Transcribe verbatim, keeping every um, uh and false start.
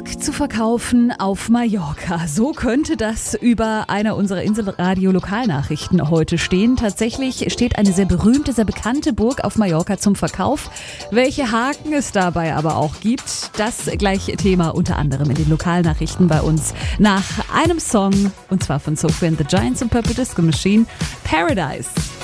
Burg zu verkaufen auf Mallorca. So könnte das über einer unserer Inselradio-Lokalnachrichten heute stehen. Tatsächlich steht eine sehr berühmte, sehr bekannte Burg auf Mallorca zum Verkauf. Welche Haken es dabei aber auch gibt, das gleich Thema unter anderem in den Lokalnachrichten bei uns. Nach einem Song, und zwar von Sophie and the Giants und Purple Disco Machine, Paradise.